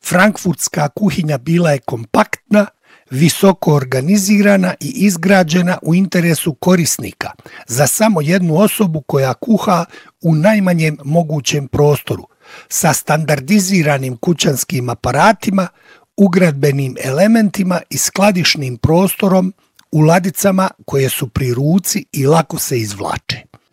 Frankfurtska kuhinja bila je kompaktna, visoko organizirana i izgrađena u interesu korisnika za samo jednu osobu koja kuha u najmanjem mogućem prostoru, sa standardiziranim kućanskim aparatima, ugradbenim elementima i skladišnim prostorom u ladicama koje su pri ruci i lako se izvlače.